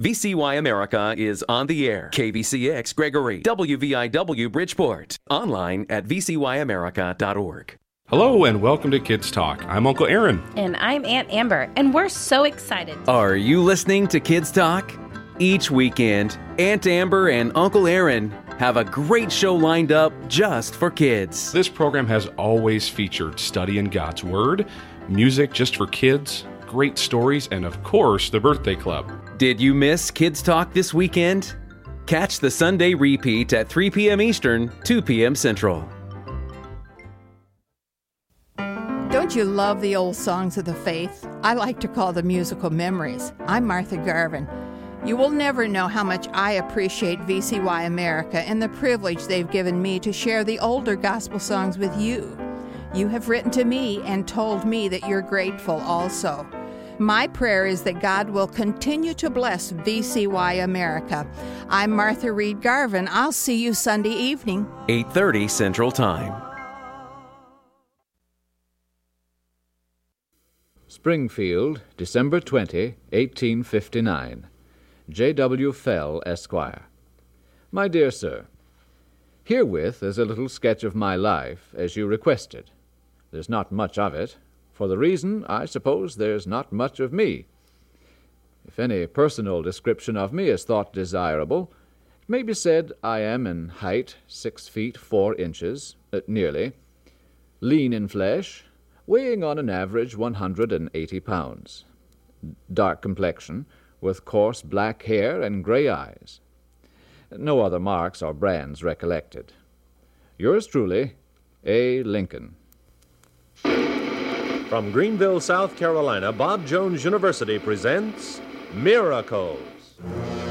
VCY America is on the air. KVCX Gregory, WVIW Bridgeport. Online at vcyamerica.org. Hello and welcome to Kids Talk. I'm Uncle Aaron. And I'm Aunt Amber, and we're so excited. Are you listening to Kids Talk? Each weekend, Aunt Amber and Uncle Aaron have a great show lined up just for kids. This program has always featured studying God's Word, music just for kids, great stories, and of course, the Birthday Club. Did you miss Kids Talk this weekend? Catch the Sunday repeat at 3 p.m. Eastern, 2 p.m. Central. Don't you love the old songs of the faith? I like to call them musical memories. I'm Martha Garvin. You will never know how much I appreciate VCY America and the privilege they've given me to share the older gospel songs with you. You have written to me and told me that you're grateful also. My prayer is that God will continue to bless VCY America. I'm Martha Reed Garvin. I'll see you Sunday evening. 8:30 Central Time. Springfield, December 20, 1859. J.W. Fell, Esquire. My dear Sir, herewith is a little sketch of my life, as you requested. There's not much of it. For the reason, I suppose, there's not much of me. If any personal description of me is thought desirable, it may be said I am in height 6 feet 4 inches, nearly, lean in flesh, weighing on an average 180 pounds, dark complexion, with coarse black hair and gray eyes. No other marks or brands recollected. Yours truly, A. Lincoln. From Greenville, South Carolina, Bob Jones University presents Miracles.